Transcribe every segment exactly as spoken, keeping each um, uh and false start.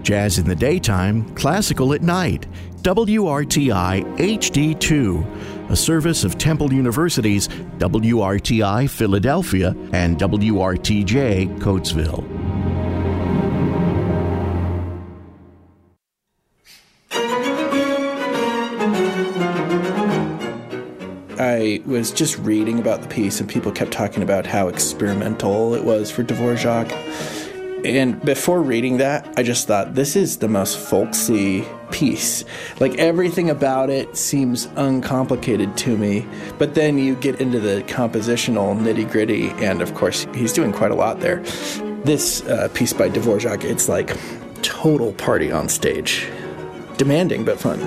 Jazz in the daytime, classical at night. W R T I H D two, a service of Temple University's W R T I Philadelphia and W R T J Coatesville. I was just reading about the piece, and people kept talking about how experimental it was for Dvorak. And before reading that, I just thought, this is the most folksy piece. Like, everything about it seems uncomplicated to me. But then you get into the compositional nitty-gritty, and of course, he's doing quite a lot there. This uh, piece by Dvorak, it's like total party on stage. Demanding, but fun.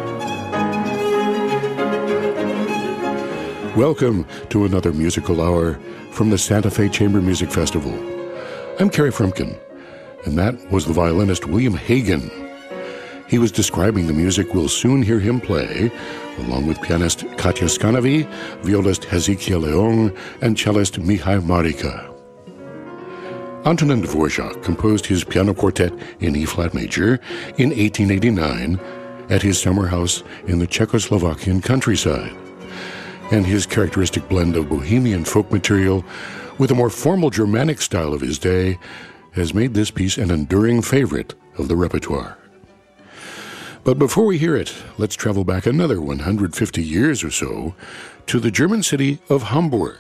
Welcome to another musical hour from the Santa Fe Chamber Music Festival. I'm Kerry Frumkin, and that was the violinist William Hagen. He was describing the music we'll soon hear him play, along with pianist Katya Skanovi, violist Hezekiah Leong, and cellist Mihai Marika. Antonin Dvorak composed his piano quartet in E-flat major in eighteen eighty-nine at his summer house in the Czechoslovakian countryside. And his characteristic blend of bohemian folk material with a more formal Germanic style of his day has made this piece an enduring favorite of the repertoire. But before we hear it, let's travel back another one hundred fifty years or so to the German city of Hamburg.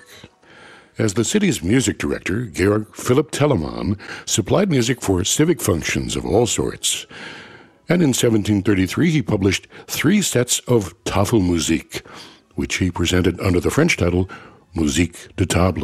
As the city's music director, Georg Philipp Telemann supplied music for civic functions of all sorts. And in seventeen thirty-three, he published three sets of Tafelmusik, which he presented under the French title Musique de Table.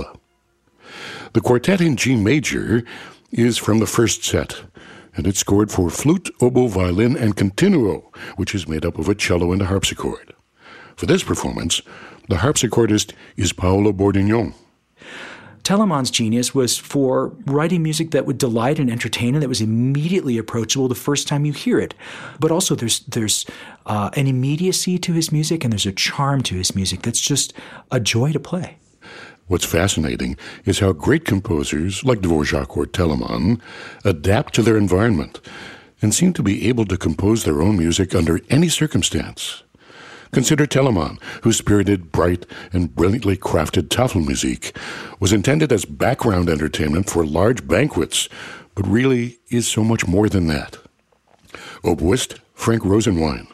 The quartet in G major is from the first set, and it's scored for flute, oboe, violin, and continuo, which is made up of a cello and a harpsichord. For this performance, the harpsichordist is Paolo Bordignon. Telemann's genius was for writing music that would delight and entertain, and that was immediately approachable the first time you hear it. But also there's there's uh, an immediacy to his music, and there's a charm to his music that's just a joy to play. What's fascinating is how great composers like Dvorak or Telemann adapt to their environment and seem to be able to compose their own music under any circumstance. Consider Telemann, whose spirited, bright, and brilliantly crafted Tafelmusik was intended as background entertainment for large banquets, but really is so much more than that. Oboist Frank Rosenwein.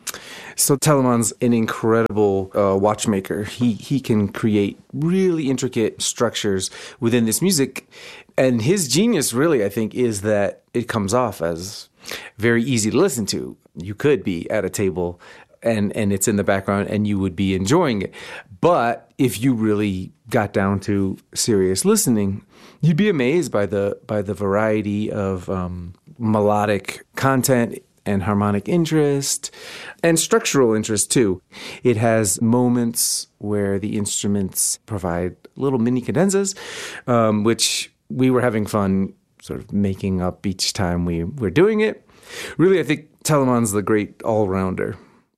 So Telemann's an incredible uh, watchmaker. He he can create really intricate structures within this music. And his genius, really, I think, is that it comes off as very easy to listen to. You could be at a table and, and it's in the background and you would be enjoying it. But if you really got down to serious listening, you'd be amazed by the by the variety of um, melodic content and harmonic interest, and structural interest too. It has moments where the instruments provide little mini cadenzas, um, which we were having fun sort of making up each time we were doing it. Really, I think Telemann's the great all-rounder.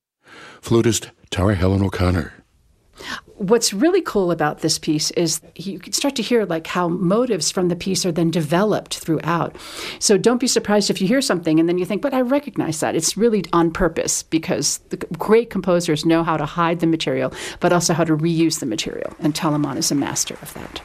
Flutist Tara Helen O'Connor. What's really cool about this piece is you can start to hear like how motives from the piece are then developed throughout. So don't be surprised if you hear something and then you think, but I recognize that. It's really on purpose because the great composers know how to hide the material, but also how to reuse the material. And Telemann is a master of that.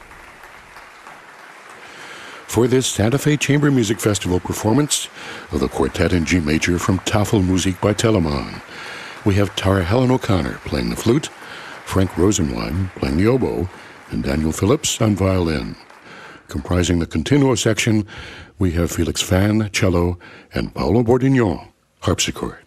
For this Santa Fe Chamber Music Festival performance of the Quartet in G Major from Tafelmusik by Telemann, we have Tara Helen O'Connor playing the flute, Frank Rosenwein playing the oboe, and Daniel Phillips on violin. Comprising the continuo section, we have Felix Fan, cello, and Paolo Bordignon, harpsichord.